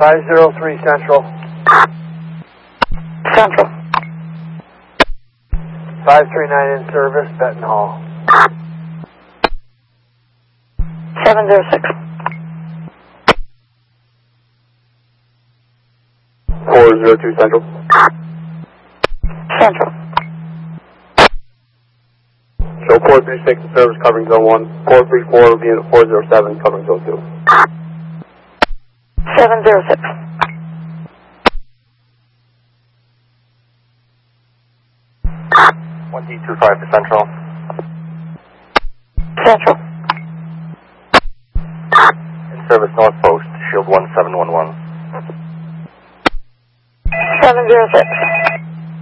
503 Central. Central. 539 in service, Benton Hall. 706. 402 Central. Central. Show 436 in service covering zone 1. 434 will be in 407 covering zone 2. 706. 1D25 for Central. Central. In service North Post, shield 1711. 706.